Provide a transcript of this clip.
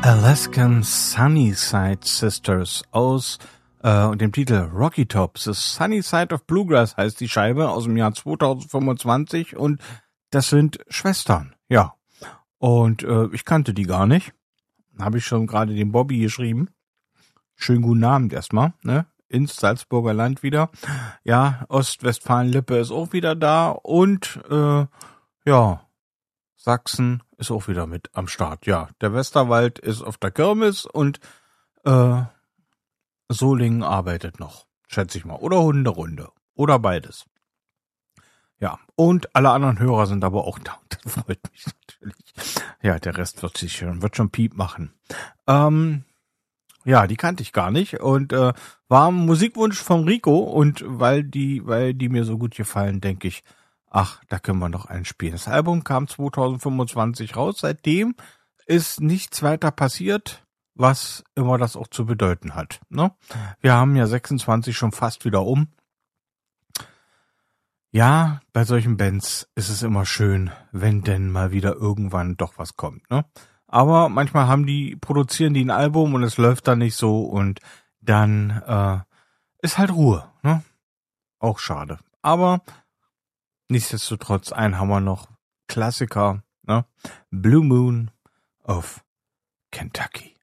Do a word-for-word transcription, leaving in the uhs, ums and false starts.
Alaskan Sunnyside Sisters aus äh, dem Titel Rocky Top. The Sunny Side of Bluegrass heißt die Scheibe aus dem Jahr zweitausendfünfundzwanzig und das sind Schwestern, ja. Und äh, ich kannte die gar nicht. Habe ich schon gerade dem Bobby geschrieben. Schönen guten Abend erstmal, ne? Ins Salzburger Land wieder. Ja, Ostwestfalen-Lippe ist auch wieder da und äh, ja, Sachsen ist auch wieder mit am Start. Ja, der Westerwald ist auf der Kirmes und äh, Solingen arbeitet noch, schätze ich mal. Oder Hunderunde. Oder beides. Ja, und alle anderen Hörer sind aber auch da. Das freut mich natürlich. Ja, der Rest wird sich schon, wird schon Piep machen. Ähm, ja, die kannte ich gar nicht und äh, war ein Musikwunsch von Rico und weil die, weil die mir so gut gefallen, denke ich, ach, da können wir noch einen spielen. Das Album kam zweitausendfünfundzwanzig raus. Seitdem ist nichts weiter passiert, was immer das auch zu bedeuten hat. Ne? Wir haben ja sechsundzwanzig schon fast wieder um. Ja, bei solchen Bands ist es immer schön, wenn denn mal wieder irgendwann doch was kommt. Ne? Aber manchmal haben die, produzieren die ein Album und es läuft dann nicht so und dann äh, ist halt Ruhe. Ne? Auch schade. Aber nichtsdestotrotz, einen haben wir noch. Klassiker, ne? Blue Moon of Kentucky.